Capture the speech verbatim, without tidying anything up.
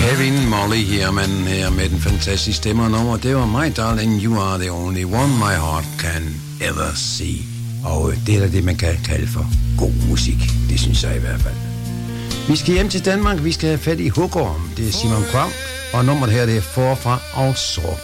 Kevin Molly her, manden her med den fantastiske stemme og nummer. Det var My Darling, You Are The Only One My Heart Can Ever See. Og det er da det, man kan kalde for god musik. Det synes jeg i hvert fald. Vi skal hjem til Danmark. Vi skal have fat i Hugorm. Det er Simon Kvam. Og nummeret her, det er Forfra og Sorg.